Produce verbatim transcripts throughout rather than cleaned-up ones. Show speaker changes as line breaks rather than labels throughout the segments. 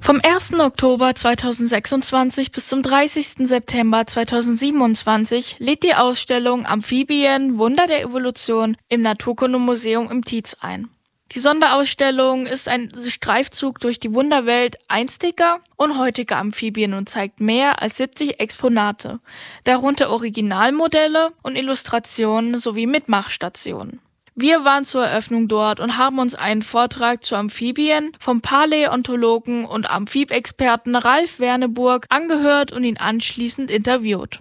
Vom ersten Oktober zweitausendsechsundzwanzig bis zum dreißigsten September zweitausendsiebenundzwanzig lädt die Ausstellung Amphibien – Wunder der Evolution im Naturkundemuseum im Tietz ein. Die Sonderausstellung ist ein Streifzug durch die Wunderwelt einstiger und heutiger Amphibien und zeigt mehr als siebzig Exponate, darunter Originalmodelle und Illustrationen sowie Mitmachstationen. Wir waren zur Eröffnung dort und haben uns einen Vortrag zu Amphibien vom Paläontologen und Amphibexperten Ralf Werneburg angehört und ihn anschließend interviewt.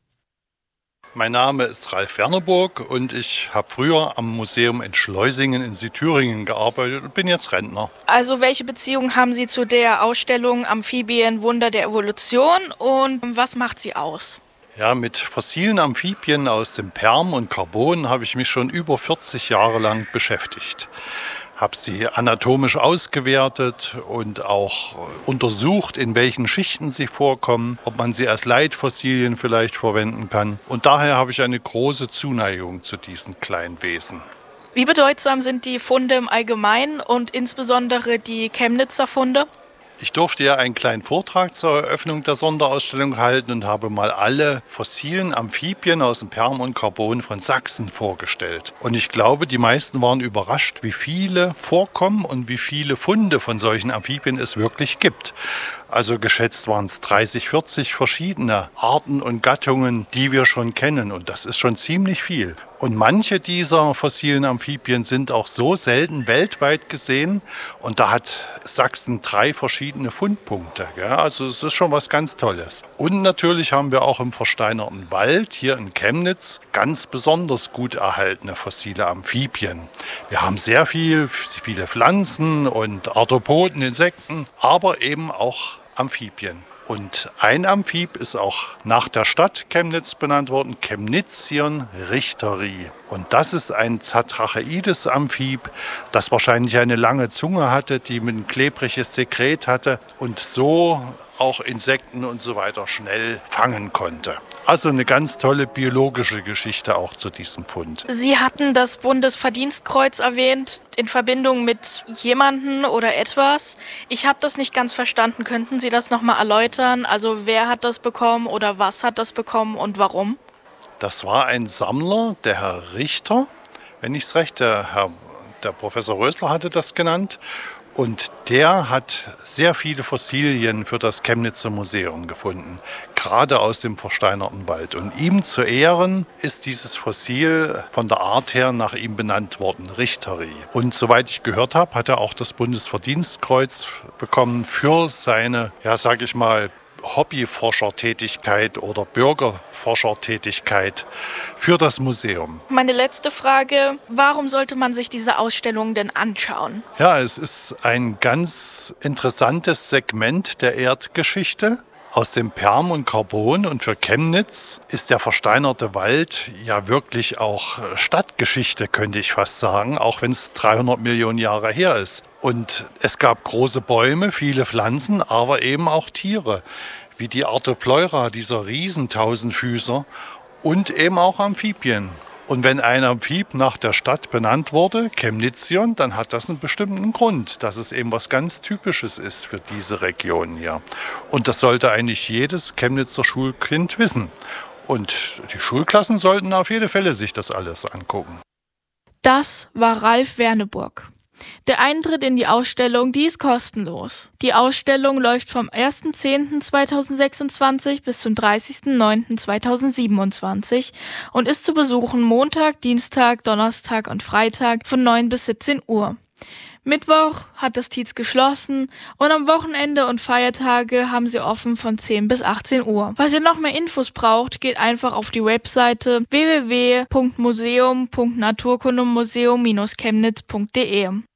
Mein Name ist Ralf Werneburg und ich habe früher am Museum in Schleusingen in Südthüringen gearbeitet und bin jetzt Rentner.
Also welche Beziehung haben Sie zu der Ausstellung Amphibien – Wunder der Evolution und was macht sie aus?
Ja, mit fossilen Amphibien aus dem Perm und Carbon habe ich mich schon über vierzig Jahre lang beschäftigt. Habe sie anatomisch ausgewertet und auch untersucht, in welchen Schichten sie vorkommen, ob man sie als Leitfossilien vielleicht verwenden kann. Und daher habe ich eine große Zuneigung zu diesen kleinen Wesen.
Wie bedeutsam sind die Funde im Allgemeinen und insbesondere die Chemnitzer Funde?
Ich durfte ja einen kleinen Vortrag zur Eröffnung der Sonderausstellung halten und habe mal alle fossilen Amphibien aus dem Perm und Carbon von Sachsen vorgestellt. Und ich glaube, die meisten waren überrascht, wie viele vorkommen und wie viele Funde von solchen Amphibien es wirklich gibt. Also geschätzt waren es dreißig, vierzig verschiedene Arten und Gattungen, die wir schon kennen. Und das ist schon ziemlich viel. Und manche dieser fossilen Amphibien sind auch so selten weltweit gesehen. Und da hat Sachsen drei verschiedene Fundpunkte. Gell? Also es ist schon was ganz Tolles. Und natürlich haben wir auch im versteinerten Wald hier in Chemnitz ganz besonders gut erhaltene fossile Amphibien. Wir haben sehr viel, viele Pflanzen und Arthropoden, Insekten, aber eben auch Amphibien. Und ein Amphib ist auch nach der Stadt Chemnitz benannt worden, Chemnitzion richteri. Und das ist ein Zatracheides-Amphib, das wahrscheinlich eine lange Zunge hatte, die ein klebriges Sekret hatte und so auch Insekten und so weiter schnell fangen konnte. Also eine ganz tolle biologische Geschichte auch zu diesem Fund.
Sie hatten das Bundesverdienstkreuz erwähnt in Verbindung mit jemandem oder etwas. Ich habe das nicht ganz verstanden. Könnten Sie das nochmal erläutern? Also wer hat das bekommen oder was hat das bekommen und warum?
Das war ein Sammler, der Herr Richter, wenn ich es recht, der, Herr, der Professor Rösler hatte das genannt. Und der hat sehr viele Fossilien für das Chemnitzer Museum gefunden, gerade aus dem versteinerten Wald. Und ihm zu Ehren ist dieses Fossil von der Art her nach ihm benannt worden, Richteri. Und soweit ich gehört habe, hat er auch das Bundesverdienstkreuz bekommen für seine, ja sag ich mal, Hobbyforschertätigkeit oder Bürgerforschertätigkeit für das Museum.
Meine letzte Frage, warum sollte man sich diese Ausstellung denn anschauen?
Ja, es ist ein ganz interessantes Segment der Erdgeschichte aus dem Perm und Carbon, und für Chemnitz ist der versteinerte Wald ja wirklich auch Stadtgeschichte, könnte ich fast sagen, auch wenn es dreihundert Millionen Jahre her ist. Und es gab große Bäume, viele Pflanzen, aber eben auch Tiere, wie die Arthropleura, dieser Riesentausendfüßer, und eben auch Amphibien. Und wenn ein Amphib nach der Stadt benannt wurde, Chemnitzion, dann hat das einen bestimmten Grund, dass es eben was ganz Typisches ist für diese Region hier. Und das sollte eigentlich jedes Chemnitzer Schulkind wissen. Und die Schulklassen sollten auf jeden Fälle sich das alles angucken.
Das war Ralf Werneburg. Der Eintritt in die Ausstellung, die ist kostenlos. Die Ausstellung läuft vom ersten zehnten zweitausendsechsundzwanzig bis zum dreißigsten neunten zweitausendsiebenundzwanzig und ist zu besuchen Montag, Dienstag, Donnerstag und Freitag von neun bis siebzehn Uhr. Mittwoch hat das Tietz geschlossen und am Wochenende und Feiertage haben sie offen von zehn bis achtzehn Uhr. Falls ihr noch mehr Infos braucht, geht einfach auf die Webseite w w w punkt museum punkt naturkundemuseum Bindestrich chemnitz punkt de.